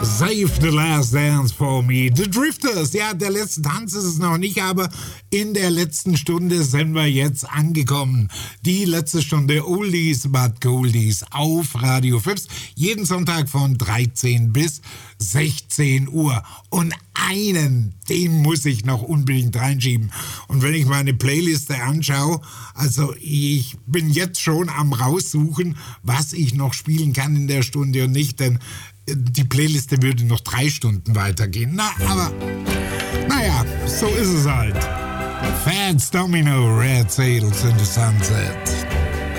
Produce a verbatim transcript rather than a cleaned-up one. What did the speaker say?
Save the Last Dance for Me. The Drifters, ja, der letzte Tanz ist es noch nicht, aber in der letzten Stunde sind wir jetzt angekommen. Die letzte Stunde Oldies but Goldies auf Radio Fips. Jeden Sonntag von dreizehn bis sechzehn Uhr. Und einen, den muss ich noch unbedingt reinschieben. Und wenn ich meine Playliste anschaue, also ich bin jetzt schon am raussuchen, was ich noch spielen kann in der Stunde und nicht, denn die Playliste würde noch drei Stunden weitergehen. Na, aber, naja, so ist es halt. Fats Domino, Red Sails in the Sunset.